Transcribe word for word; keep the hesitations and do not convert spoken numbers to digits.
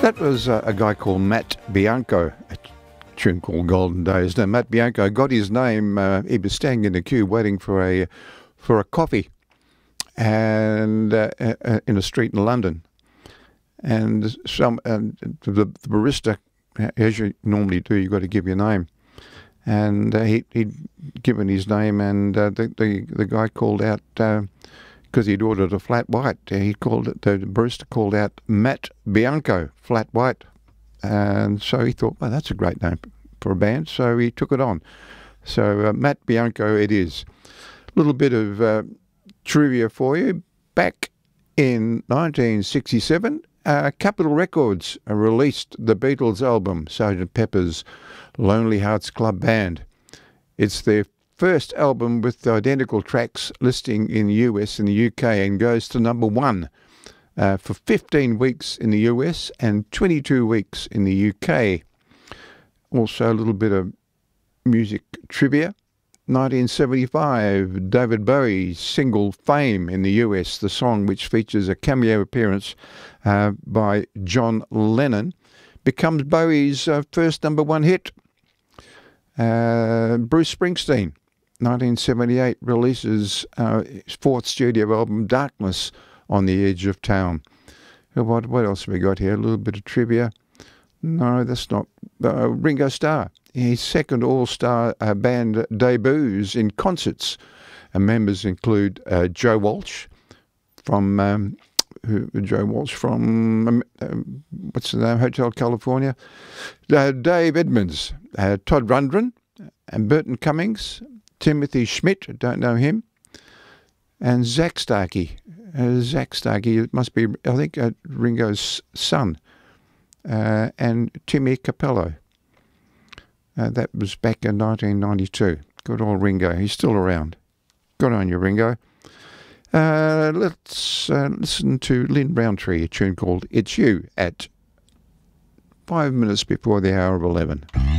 That was uh, a guy called Matt Bianco, a tune called Golden Days. Now, Matt Bianco got his name, uh, he was standing in the queue waiting for a for a coffee and uh, uh, in a street in London. And some and the, the barista, as you normally do, you've got to give your name. And uh, he, he'd given his name, and uh, the, the, the guy called out, because uh, he'd ordered a flat white, he called it, the barista called out Matt Bianco, flat white. And so he thought, well, that's a great name for a band, so he took it on. So uh, Matt Bianco it is. A little bit of uh, trivia for you. Back in nineteen sixty-seven, uh, Capitol Records released the Beatles album, Sergeant Pepper's Lonely Hearts Club Band. It's their first album with identical tracks listing in the U S and the U K, and goes to number one uh, for fifteen weeks in the U S and twenty-two weeks in the U K. Also a little bit of music trivia. nineteen seventy-five, David Bowie's single Fame in the U S, the song which features a cameo appearance uh, by John Lennon, becomes Bowie's uh, first number one hit. Uh, Bruce Springsteen, nineteen seventy-eight, releases uh, his fourth studio album, Darkness on the Edge of Town. What, what else have we got here? A little bit of trivia. No, that's not. Uh, Ringo Starr, his second all-star uh, band debuts in concerts. And members include uh, Joe Walsh from um, who, Joe Walsh from um, um, what's the name? Hotel California. Uh, Dave Edmunds, uh, Todd Rundgren, and Burton Cummings, Timothy Schmidt, don't know him, and Zach Starkey. Uh, Zach Starkey, it must be, I think, uh, Ringo's son, uh, and Timmy Capello. Uh, that was back in nineteen ninety-two. Good old Ringo. He's still around. Good on you, Ringo. Uh, let's uh, listen to Lynn Roundtree, a tune called It's You, at five minutes before the hour of eleven.